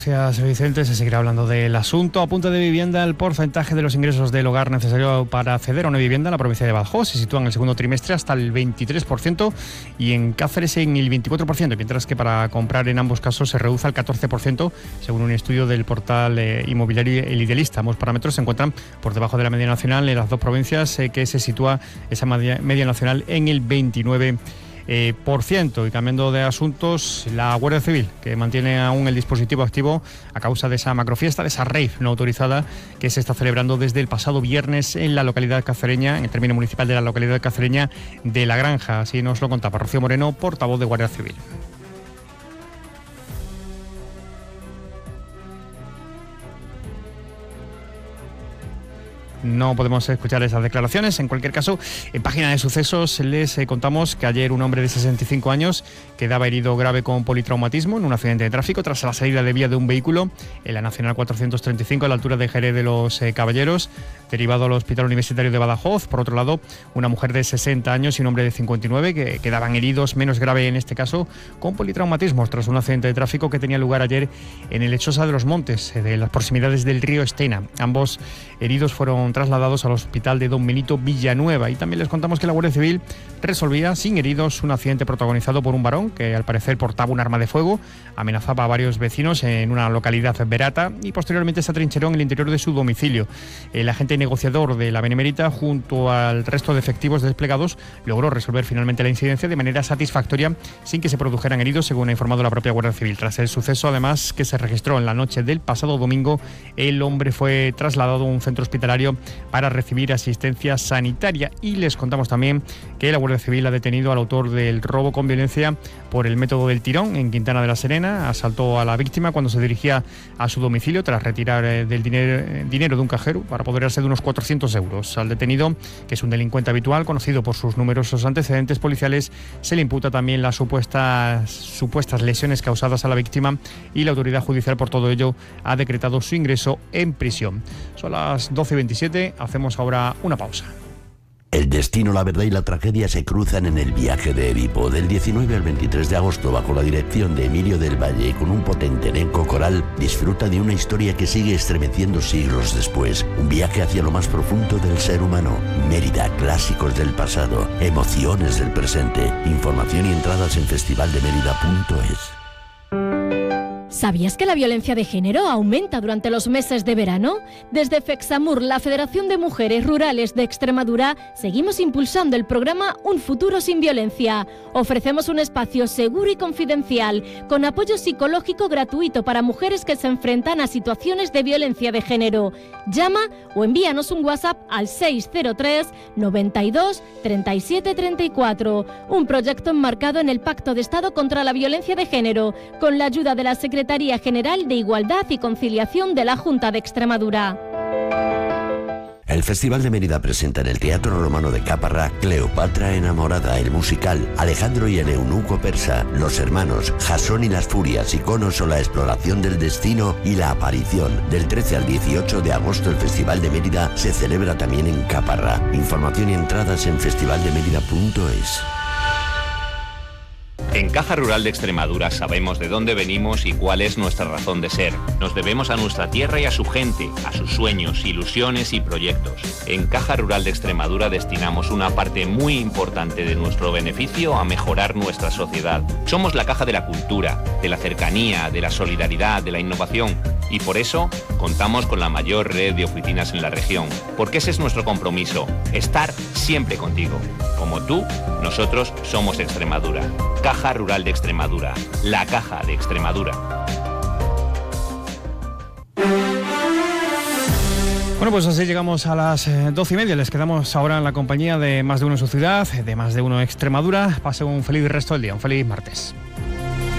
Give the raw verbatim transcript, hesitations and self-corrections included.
Gracias, Vicente. Se seguirá hablando del asunto. A punto de vivienda, el porcentaje de los ingresos del hogar necesario para acceder a una vivienda en la provincia de Badajoz se sitúa en el segundo trimestre hasta el veintitrés por ciento y en Cáceres en el veinticuatro por ciento, mientras que para comprar en ambos casos se reduce al catorce por ciento, según un estudio del portal eh, inmobiliario El Idealista. Ambos parámetros se encuentran por debajo de la media nacional en las dos provincias, eh, que se sitúa esa media, media nacional en el veintinueve por ciento. Eh, por ciento. Y cambiando de asuntos, la Guardia Civil, que mantiene aún el dispositivo activo a causa de esa macrofiesta, de esa rave no autorizada que se está celebrando desde el pasado viernes en la localidad cacereña, en el término municipal de la localidad cacereña de La Granja. Así nos lo contaba Rocío Moreno, portavoz de Guardia Civil. No podemos escuchar esas declaraciones. En cualquier caso, en página de sucesos les eh, contamos que ayer un hombre de sesenta y cinco años quedaba herido grave con politraumatismo en un accidente de tráfico tras la salida de vía de un vehículo en la Nacional cuatrocientos treinta y cinco a la altura de Jerez de los eh, Caballeros, derivado al Hospital Universitario de Badajoz. Por otro lado, una mujer de sesenta años y un hombre de cincuenta y nueve que quedaban heridos, menos grave en este caso, con politraumatismos tras un accidente de tráfico que tenía lugar ayer en el Lechosa de los Montes, de las proximidades del río Estena. Ambos heridos fueron trasladados al hospital de Don Benito Villanueva. Y también les contamos que la Guardia Civil resolvía sin heridos un accidente protagonizado por un varón que al parecer portaba un arma de fuego, amenazaba a varios vecinos en una localidad verata y posteriormente se atrincheró en el interior de su domicilio. El agente negociador de la Benemérita, junto al resto de efectivos desplegados, logró resolver finalmente la incidencia de manera satisfactoria sin que se produjeran heridos, según ha informado la propia Guardia Civil. Tras el suceso, además, que se registró en la noche del pasado domingo, el hombre fue trasladado a un centro hospitalario para recibir asistencia sanitaria. Y les contamos también que la Guardia Civil ha detenido al autor del robo con violencia por el método del tirón en Quintana de la Serena. Asaltó a la víctima cuando se dirigía a su domicilio tras retirar eh, del dinero, dinero de un cajero para apoderarse de unos cuatrocientos euros. Al detenido, que es un delincuente habitual conocido por sus numerosos antecedentes policiales, se le imputa también las supuestas, supuestas lesiones causadas a la víctima y la autoridad judicial, por todo ello, ha decretado su ingreso en prisión. Son las doce y veintisiete, hacemos ahora una pausa. El destino, la verdad y la tragedia se cruzan en el viaje de Edipo. Del diecinueve al veintitrés de agosto, bajo la dirección de Emilio del Valle y con un potente elenco coral, disfruta de una historia que sigue estremeciendo siglos después. Un viaje hacia lo más profundo del ser humano. Mérida, clásicos del pasado, emociones del presente. Información y entradas en festival de mérida punto es. ¿Sabías que la violencia de género aumenta durante los meses de verano? Desde FEXAMUR, la Federación de Mujeres Rurales de Extremadura, seguimos impulsando el programa Un Futuro Sin Violencia. Ofrecemos un espacio seguro y confidencial, con apoyo psicológico gratuito para mujeres que se enfrentan a situaciones de violencia de género. Llama o envíanos un WhatsApp al seis cero tres, noventa y dos, treinta y siete, treinta y cuatro. Un proyecto enmarcado en el Pacto de Estado contra la Violencia de Género, con la ayuda de la Secretaría Secretaría General de Igualdad y Conciliación de la Junta de Extremadura. El Festival de Mérida presenta en el Teatro Romano de Caparrá Cleopatra enamorada, el musical, Alejandro y el eunuco persa, Los hermanos, Jasón y las furias, Iconos o la exploración del destino y la aparición. Del trece al dieciocho de agosto el Festival de Mérida se celebra también en Caparrá. Información y entradas en festival de mérida punto es. En Caja Rural de Extremadura sabemos de dónde venimos y cuál es nuestra razón de ser. Nos debemos a nuestra tierra y a su gente, a sus sueños, ilusiones y proyectos. En Caja Rural de Extremadura destinamos una parte muy importante de nuestro beneficio a mejorar nuestra sociedad. Somos la caja de la cultura, de la cercanía, de la solidaridad, de la innovación. Y por eso contamos con la mayor red de oficinas en la región. Porque ese es nuestro compromiso, estar siempre contigo. Como tú, nosotros somos Extremadura. Caja Rural de Extremadura, la caja de Extremadura. Bueno, pues así llegamos a las doce y media. Les quedamos ahora en la compañía de Más de Uno en su ciudad, de Más de Uno Extremadura. Pasen un feliz resto del día, un feliz martes.